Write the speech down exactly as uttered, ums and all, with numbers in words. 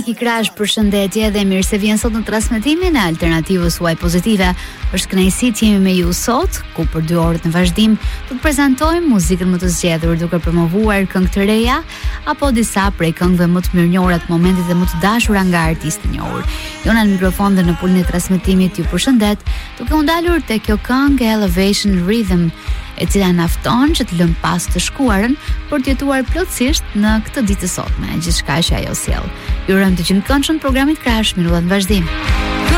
Miki Krash, përshëndetje dhe mirë se vjen sot në transmetimin e Alternativës suaj pozitive. Është kënaqësi të jemi me ju sot, ku për dy orët në vazhdim do të prezantojmë muzikën më të zgjedhur duke promovuar këngë të reja apo disa prej këngëve më të mirënjohura të momentit dhe më të dashura nga artistë të njohur. Jona në mikrofon dhe në pulën e transmetimit ju përshëndet, duke u ndalur te kjo këngë Elevation Rhythm, e cila na fton që të lëm pas të shkuarën për të jetuar plotësisht në këtë ditë të sotme, gjithçka që ajo sjell. Ju urojmë të qenë këndshëm programit Krash, minutat në vazhdim.